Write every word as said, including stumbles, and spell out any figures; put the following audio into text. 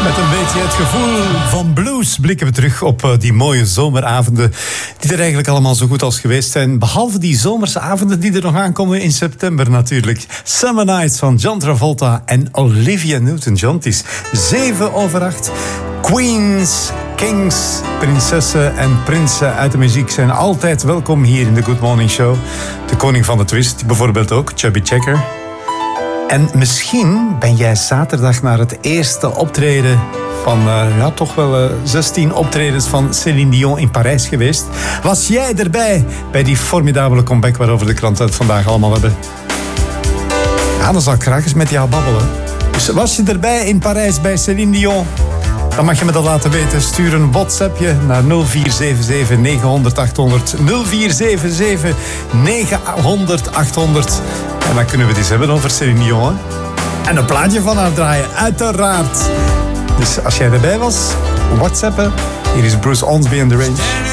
Met een beetje het gevoel van blues blikken we terug op die mooie zomeravonden die er eigenlijk allemaal zo goed als geweest zijn. Behalve die zomerse avonden die er nog aankomen in september natuurlijk. Summer Nights van John Travolta en Olivia Newton-John. Het is zeven over acht. Queens, kings, prinsessen en prinsen uit de muziek zijn altijd welkom hier in de Good Morning Show. De koning van de twist, bijvoorbeeld ook, Chubby Checker. En misschien ben jij zaterdag naar het eerste optreden van uh, ja, toch wel uh, zestien optredens van Céline Dion in Parijs geweest. Was jij erbij bij die formidabele comeback waarover de kranten het vandaag allemaal hebben? Ja, dan zal ik graag eens met jou babbelen. Dus was je erbij in Parijs bij Céline Dion? Dan mag je me dat laten weten. Stuur een WhatsAppje naar nul vier zeven zeven negen honderd achthonderd. nul vier zeven zeven negen honderd achthonderd. En dan kunnen we het eens hebben over Céline Dion. Hè? En een plaatje van haar draaien, uiteraard. Dus als jij erbij was, WhatsAppen. Hier is Bruce Hornsby and the Range.